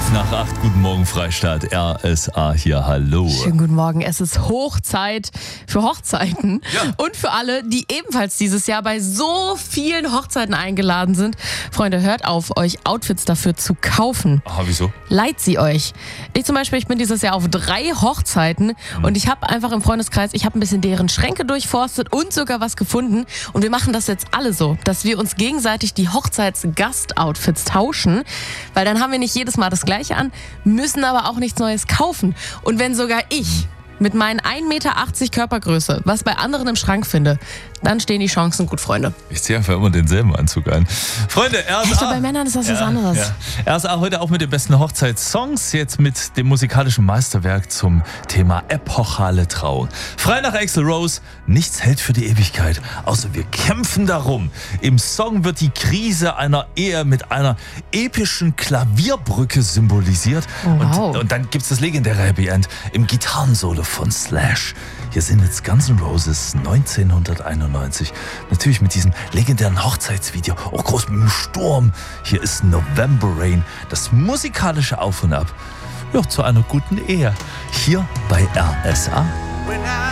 nach 8. Guten Morgen, Freistaat. RSA hier, hallo. Schönen guten Morgen. Es ist Hochzeit für Hochzeiten. Ja. Und für alle, die ebenfalls dieses Jahr bei so vielen Hochzeiten eingeladen sind. Freunde, hört auf, euch Outfits dafür zu kaufen. Aha, wieso? Leiht sie euch. Ich zum Beispiel, ich bin dieses Jahr auf 3 Hochzeiten und ich habe einfach im Freundeskreis, ich habe ein bisschen deren Schränke durchforstet und sogar was gefunden. Und wir machen das jetzt alle so, dass wir uns gegenseitig die Hochzeitsgast-Outfits tauschen, weil dann haben wir nicht jedes Mal das Gleiche an, müssen aber auch nichts Neues kaufen. Und wenn sogar ich mit meinen 1,80 Meter Körpergröße was bei anderen im Schrank finde, dann stehen die Chancen gut, Freunde. Ich ziehe einfach immer denselben Anzug an. Freunde, RSA. Echt, bei Männern ist das was anderes. Ja. RSA heute auch mit den besten Hochzeitssongs, jetzt mit dem musikalischen Meisterwerk zum Thema epochale Trauung. Frei nach Axl Rose, nichts hält für die Ewigkeit, außer wir kämpfen darum. Im Song wird die Krise einer Ehe mit einer epischen Klavierbrücke symbolisiert. Oh, wow. Und dann gibt es das legendäre Happy End im Gitarrensolo von Slash. Hier sind jetzt Guns N' Roses 1991. Natürlich mit diesem legendären Hochzeitsvideo, auch groß mit dem Sturm. Hier ist November Rain, das musikalische Auf und Ab. Ja, zu einer guten Ehe. Hier bei RSA.